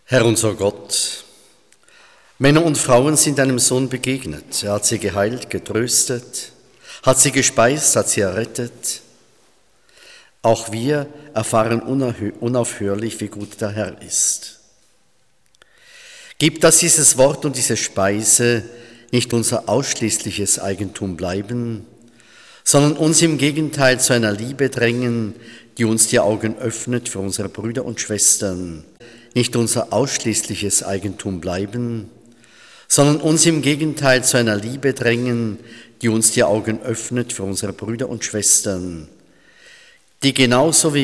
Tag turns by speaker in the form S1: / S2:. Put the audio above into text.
S1: Herr unser Gott, Männer und Frauen sind deinem Sohn begegnet. Er hat sie geheilt, getröstet, hat sie gespeist, hat sie errettet. Auch wir erfahren unaufhörlich, wie gut der Herr ist. Gib, dass dieses Wort und diese Speise nicht unser ausschließliches Eigentum bleiben, sondern uns im Gegenteil zu einer Liebe drängen, die uns die Augen öffnet für unsere Brüder und Schwestern, nicht unser ausschließliches Eigentum bleiben, sondern uns im Gegenteil zu einer Liebe drängen, die uns die Augen öffnet für unsere Brüder und Schwestern, die genauso wie